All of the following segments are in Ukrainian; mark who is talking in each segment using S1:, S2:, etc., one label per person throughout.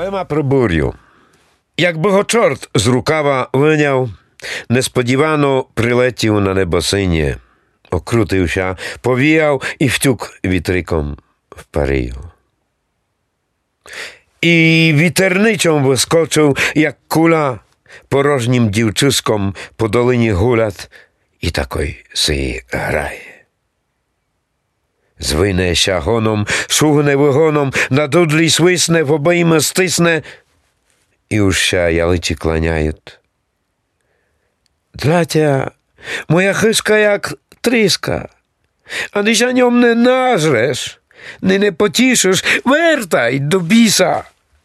S1: Лема про бурю. Якби го чорт з рукава виняв, несподівано прилетів на небосинє, окрутився, повіяв і втюк вітриком в Парию. І вітерничом вискочив, як куля, порожнім дівчиськом по долині гулять, і такой си грає. Звине гоном, шугне вигоном, на дудлі свисне, в обойми стисне, і уща яличі кланяють. Длатя, моя хишка як тріска, а ти за ньом не нажреш, не потішиш, вертай до біса.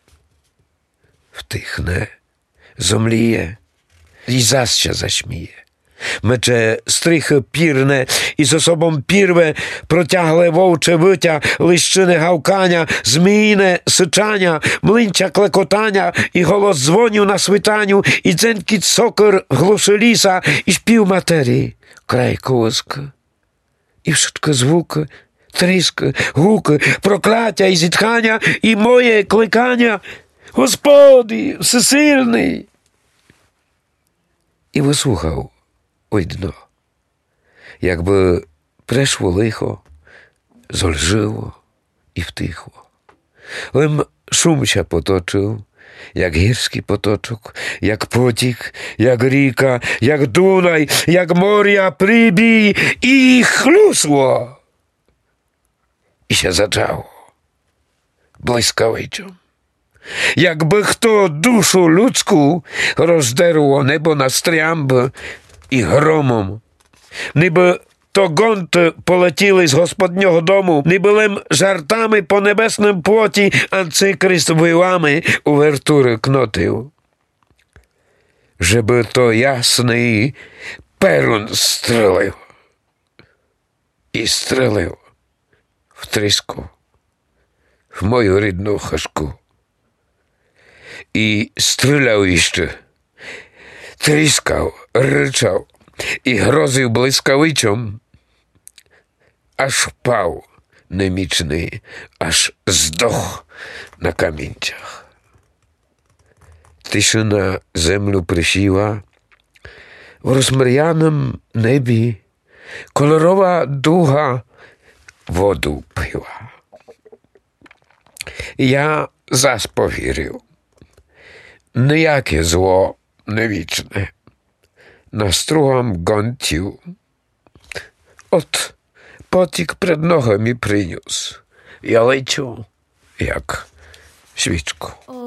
S1: Втихне, зомліє і заще зашміє. Мече стрихи пірне і з собом пірве, протягле вовче виття, лищине гавкання, зміїне сичання, млинча клекотання, і голос дзвонів на свитанню, і дзенькіт сокир глуши ліса, і шпів матерії, край колиски. І wszystko звуки, тріски, гуки, прокляття і зітхання, і моє кликання: Господи, всесильний! І вислухав ой дно, якби прийшло лихо, зольжило і втихло. Лим шумся поточив, як гірський поточок, як потік, як ріка, як Дунай, як моря прибій, і хлюсло. І ще зачало блискавичом. Якби хто душу людську роздерло небо на стрямб і громом, ніби то гонти полетіли з господнього дому, ніби лим жартами по небесним плоті Антикрист вилами увертури кнотив. Жеби то ясний перун стрелив. І стрелив в тріску, в мою рідну хашку. І стріляв іще, тріскав, ричав і грозив блискавичом, аж впав немічний, аж здох на камінцях. Тишина землю присіла, в розмріяному небі кольорова дуга воду пила. Я зас повірив, ніяке зло не вічне, настругам гонтів. От потік пред ногами приніс, я лечу, як свічку.